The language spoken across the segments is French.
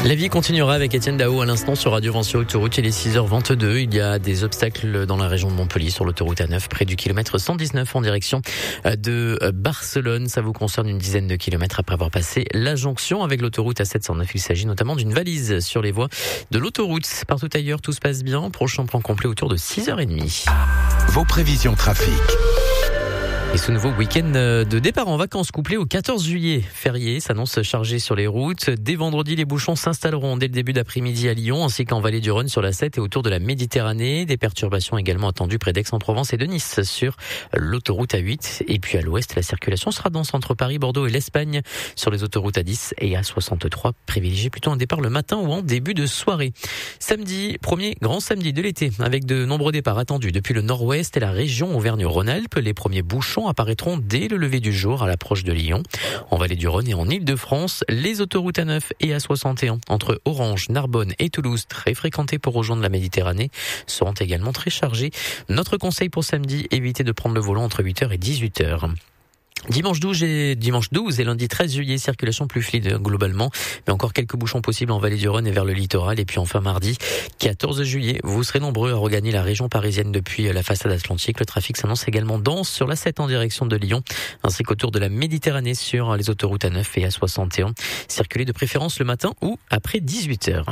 La vie continuera avec Étienne Dao à l'instant sur Radio Vent sur Autoroute. Il est 6h22. Il y a des obstacles dans la région de Montpellier sur l'autoroute A9 près du kilomètre 119 en direction de Barcelone. Ça vous concerne une dizaine de kilomètres après avoir passé la jonction avec l'autoroute A709. Il s'agit notamment d'une valise sur les voies de l'autoroute. Partout ailleurs, tout se passe bien. Prochain plan complet autour de 6h30. Vos prévisions trafic. Et ce nouveau week-end de départ en vacances couplé au 14 juillet. Férié s'annonce chargé sur les routes. Dès vendredi, les bouchons s'installeront dès le début d'après-midi à Lyon, ainsi qu'en vallée du Rhône sur la 7 et autour de la Méditerranée. Des perturbations également attendues près d'Aix-en-Provence et de Nice sur l'autoroute A8. Et puis à l'ouest, la circulation sera dense entre Paris, Bordeaux et l'Espagne sur les autoroutes A10 et A63. Privilégiez plutôt un départ le matin ou en début de soirée. Samedi, premier grand samedi de l'été, avec de nombreux départs attendus depuis le nord-ouest et la région Auvergne-Rhône-Alpes. Les premiers bouchons apparaîtront dès le lever du jour à l'approche de Lyon. En vallée du Rhône et en Île-de-France, les autoroutes A9 et A61 entre Orange, Narbonne et Toulouse, très fréquentées pour rejoindre la Méditerranée, seront également très chargées. Notre conseil pour samedi, évitez de prendre le volant entre 8h et 18h. Dimanche 12 et lundi 13 juillet, circulation plus fluide globalement, mais encore quelques bouchons possibles en vallée du Rhône et vers le littoral. Et puis enfin mardi 14 juillet, vous serez nombreux à regagner la région parisienne depuis la façade atlantique. Le trafic s'annonce également dense sur la 7 en direction de Lyon, ainsi qu'autour de la Méditerranée sur les autoroutes A9 et A61. Circulez de préférence le matin ou après 18h.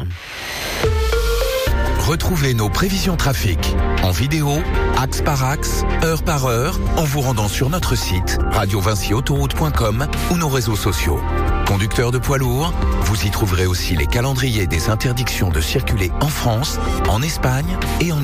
Retrouvez nos prévisions trafic en vidéo, axe par axe, heure par heure, en vous rendant sur notre site radiovinciautoroute.com ou nos réseaux sociaux. Conducteurs de poids lourds, vous y trouverez aussi les calendriers des interdictions de circuler en France, en Espagne et en